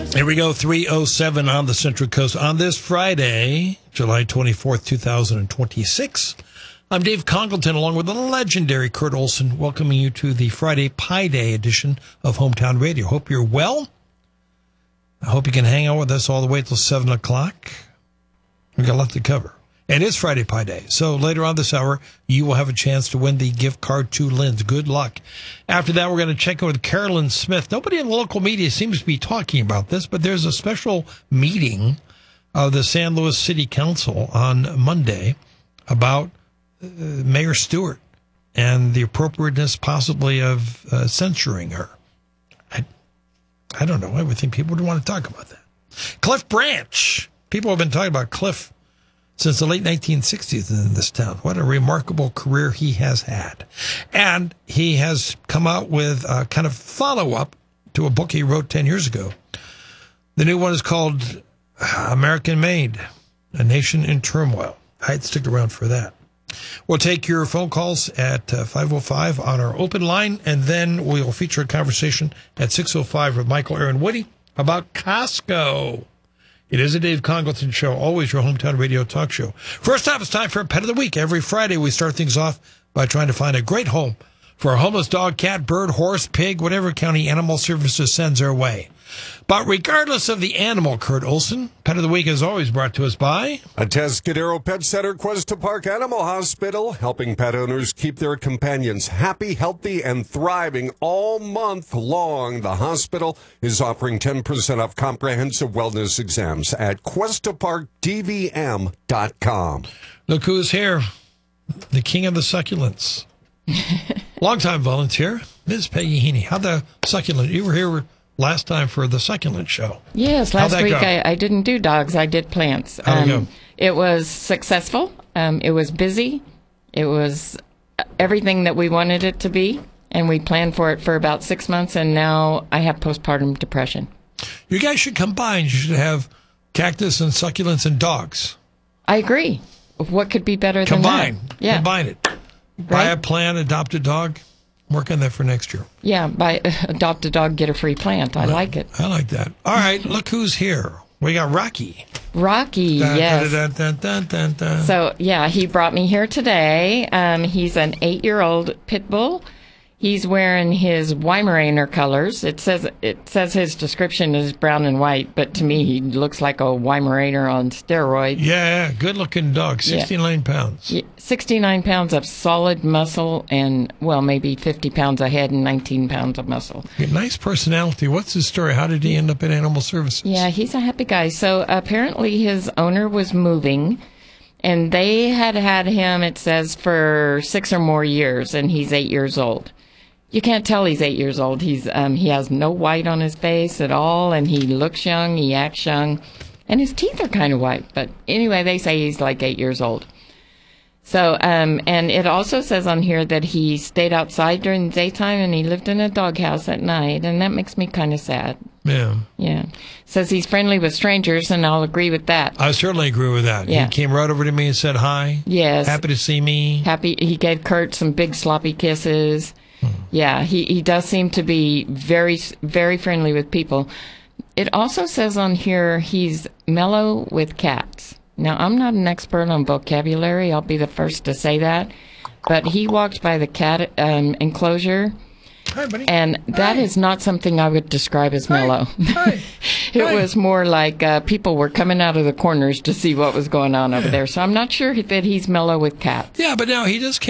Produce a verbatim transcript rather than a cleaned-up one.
Here we go, three oh seven on the Central Coast on this Friday, July twenty-fourth, two thousand twenty-six. I'm Dave Congleton, along with the legendary Kurt Olson, welcoming you to the Friday Pie Day edition of Hometown Radio. Hope you're well. I hope you can hang out with us all the way till seven o'clock. We've got a lot to cover. It is Friday Pie Day, so later on this hour, you will have a chance to win the gift card to Lynn's. Good luck. After that, we're going to check in with Carolyn Smith. Nobody in the local media seems to be talking about this, but there's a special meeting of the San Luis City Council on Monday about uh, Mayor Stewart and the appropriateness possibly of uh, censuring her. I, I don't know. I would think people would want to talk about that. Cliff Branch. People have been talking about Cliff since the late nineteen sixties in this town. What a remarkable career he has had. And he has come out with a kind of follow-up to a book he wrote ten years ago. The new one is called American Made, A Nation in Turmoil. I'd stick around for that. We'll take your phone calls at uh, five oh five on our open line, and then we'll feature a conversation at six oh five with Michael Aaron Woody about Costco. It is a Dave Congleton show, always your hometown radio talk show. First up, it's time for a Pet of the Week. Every Friday, we start things off by trying to find a great home for a homeless dog, cat, bird, horse, pig, whatever County Animal Services sends our way. But regardless of the animal, Kurt Olson, Pet of the Week is always brought to us by Atascadero Pet Center, Cuesta Park Animal Hospital, helping pet owners keep their companions happy, healthy, and thriving all month long. The hospital is offering ten percent off comprehensive wellness exams at cuesta park d v m dot com. Look who's here, the king of the succulents. Longtime volunteer, Miz Peggy Heaney. How'd the succulent, you were here last time for the succulent show. Yes, last week I, I didn't do dogs, I did plants. How'd it Um, go? it was successful. Um, it was busy. It was everything that we wanted it to be, and we planned for it for about six months, and now I have postpartum depression. You guys should combine. You should have cactus and succulents and dogs. I agree. What could be better Combine. than that? Yeah, Combine it. Buy a Right? plant, adopt a dog. Work on that for next year. yeah. Buy adopt a dog, get a free plant. I like it. I like that. All right, look who's here. We got Rocky. Rocky, Dun, yes. dun, dun, dun, dun, dun. So, yeah, he brought me here today. Um, he's an eight-year-old pit bull. He's wearing his Weimaraner colors. It says it says his description is brown and white, but to me he looks like a Weimaraner on steroids. Yeah, good-looking dog, sixty-nine pounds. Yeah, sixty-nine pounds of solid muscle and, well, maybe fifty pounds of head and nineteen pounds of muscle. Nice personality. What's his story? How did he end up in Animal Services? Yeah, he's a happy guy. So apparently his owner was moving, and they had had him, it says, for six or more years, and he's eight years old. You can't tell he's eight years old. He's um, he has no white on his face at all, and he looks young, he acts young, and his teeth are kind of white. But anyway, they say he's like eight years old. So, um, and it also says on here that he stayed outside during the daytime and he lived in a doghouse at night, and that makes me kind of sad. Yeah. Yeah. Says he's friendly with strangers, and I'll agree with that. I certainly agree with that. Yeah. He came right over to me and said hi. Yes. Happy to see me. Happy. He gave Kurt some big sloppy kisses. Yeah, he, he does seem to be very, very friendly with people. It also says on here he's mellow with cats. Now, I'm not an expert on vocabulary. I'll be the first to say that. But he walked by the cat um, enclosure, Hi, buddy. and that Hi. is not something I would describe as mellow. Hi. It Hi. was more like uh, people were coming out of the corners to see what was going on over there. So I'm not sure that he's mellow with cats. Yeah, but now he just